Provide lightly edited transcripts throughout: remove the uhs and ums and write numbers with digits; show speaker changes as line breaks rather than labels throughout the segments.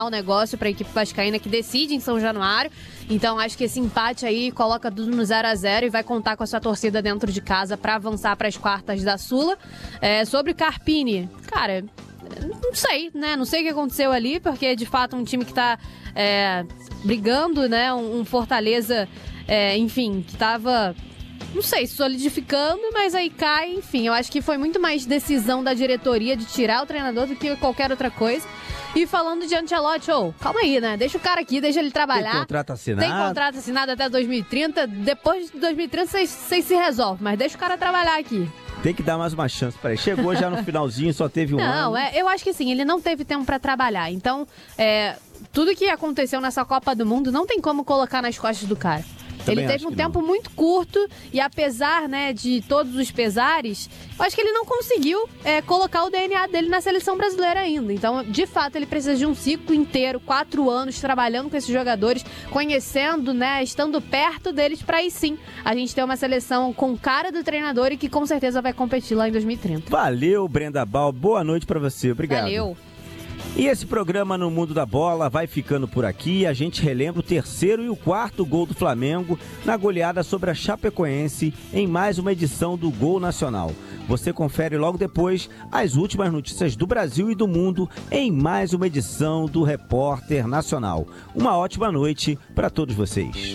o negócio para a equipe vascaína, que decide em São Januário. Então acho que esse empate aí coloca tudo no 0-0 e vai contar com a sua torcida dentro de casa para avançar para as quartas da Sula. Sobre Carpini, cara, não sei, né? Não sei o que aconteceu ali, porque de fato um time que tá brigando, né? Um Fortaleza, enfim, que tava, não sei, solidificando, mas aí cai, enfim. Eu acho que foi muito mais decisão da diretoria de tirar o treinador do que qualquer outra coisa. E falando de Ancelotti, calma aí, né? Deixa o cara aqui, deixa ele trabalhar.
Tem contrato assinado
até 2030. Depois de 2030 vocês se resolvem, mas deixa o cara trabalhar aqui.
Tem que dar mais uma chance para ele. Chegou já no finalzinho, só teve um ano.
Não, eu acho que sim, ele não teve tempo para trabalhar. Então, tudo que aconteceu nessa Copa do Mundo não tem como colocar nas costas do cara. Ele teve um tempo muito curto e apesar, né, de todos os pesares, eu acho que ele não conseguiu colocar o DNA dele na seleção brasileira ainda. Então, de fato, ele precisa de um ciclo inteiro, 4 anos, trabalhando com esses jogadores, conhecendo, né, estando perto deles, para aí sim a gente ter uma seleção com cara do treinador e que com certeza vai competir lá em 2030.
Valeu, Brenda Bal. Boa noite para você. Obrigado.
Valeu.
E esse programa No Mundo da Bola vai ficando por aqui. A gente relembra o 3º e o 4º gol do Flamengo na goleada sobre a Chapecoense em mais uma edição do Gol Nacional. Você confere logo depois as últimas notícias do Brasil e do mundo em mais uma edição do Repórter Nacional. Uma ótima noite para todos vocês.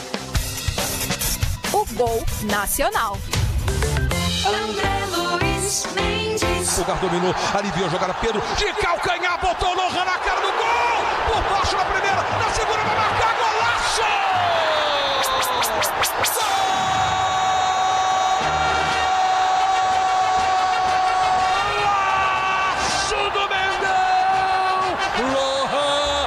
O Gol Nacional. André Luiz Mendes.
O Gar dominou, aliviou a jogada, Pedro de calcanhar, botou o Lohan na cara do gol! Por baixo na primeira, na segunda vai marcar, golaço! Golaço do Mengão! Lohan!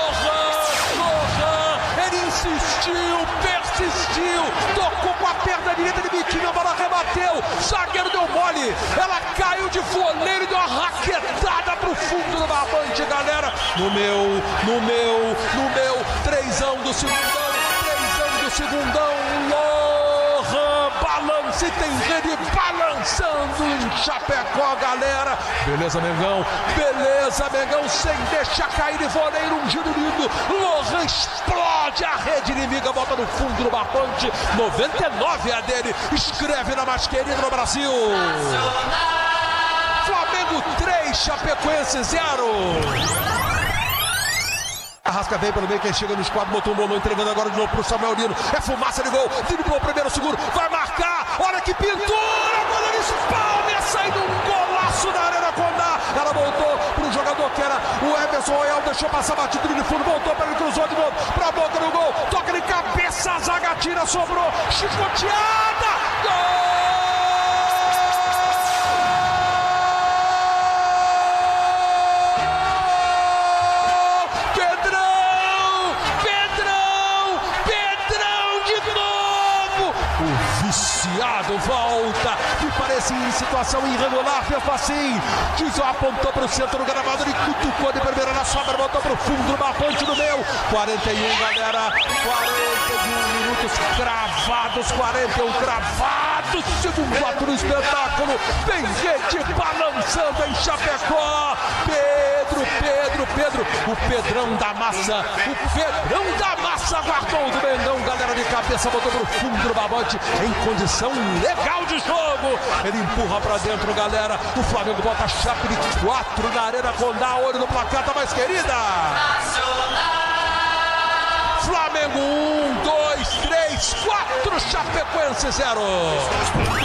Ele insistiu, persistiu, tocou com a perna direita de Vitinho, a bola rebateu, zagueiro deu mole, ela caiu de voleiro e deu uma raquetada pro fundo do barbante, galera. No meu, 3ão do segundão, Lohan, balance, tem rede balançando em Chapecó, galera. Beleza, Mengão, sem deixar cair de voleiro, um giro lindo, Lohan explode a rede inimiga, bota no fundo do barbante, 99 é a dele, escreve na mais querida no Brasil. Flamengo 3, Chapecoense 0. Arrasca vem pelo meio, quem chega no esquadro, botou um bolão, entregando agora de novo pro Samuel Lino. É fumaça de gol, driblou o primeiro, seguro, vai marcar, olha que pintura, goleiro espalma, ia sair de um golaço da Arena Condá. Ela voltou pro jogador que era o Emerson Royal, deixou passar batido de fundo, voltou para ele, cruzou de novo, pra boca do gol, toca de cabeça, a zaga tira, sobrou, chicoteada, gol! Volta, que parece em situação irregular, fez assim, apontou para o centro do gramado, ele cutucou de primeira na sobra, botou para o fundo do barbante do meu, 41 galera, 41 minutos cravados, 41 cravados, segundo ato do espetáculo, tem gente balançando em Chapecó, Pedro, o Pedrão da massa guardou do Mengão, galera de cabeça, botou pro fundo do barbante, em condição legal de jogo, ele empurra pra dentro, galera, o Flamengo bota a Chape de 4 na Arena Condá, olho no placar, tá mais querida! Flamengo 1, 2, 3, 4, Chapecoense 0.